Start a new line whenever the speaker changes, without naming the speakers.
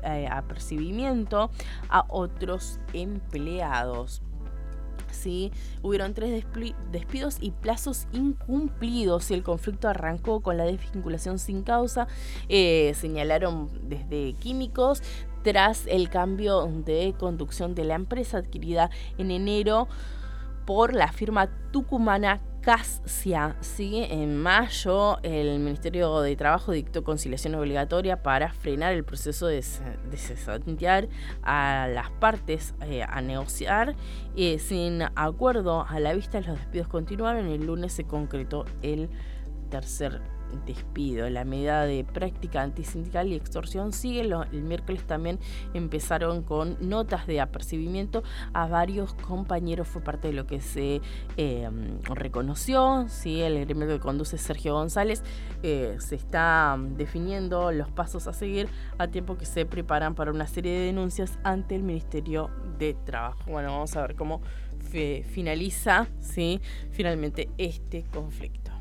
apercibimiento a otros empleados. ¿Sí? Hubieron 3 despidos y plazos incumplidos y el conflicto arrancó con la desvinculación sin causa, señalaron desde Químicos, tras el cambio de conducción de la empresa adquirida en enero por la firma tucumana Cassia. ¿Sí? En mayo, el Ministerio de Trabajo dictó conciliación obligatoria para frenar el proceso de cesantear a las partes a negociar. Sin acuerdo a la vista, los despidos continuaron y el lunes se concretó el tercer despido. La medida de práctica antisindical y extorsión sigue. El miércoles también empezaron con notas de apercibimiento a varios compañeros. Fue parte de lo que se reconoció. ¿Sí? El gremio que conduce Sergio González se está definiendo los pasos a seguir a tiempo que se preparan para una serie de denuncias ante el Ministerio de Trabajo. Bueno, vamos a ver cómo finaliza, ¿sí? Finalmente este conflicto.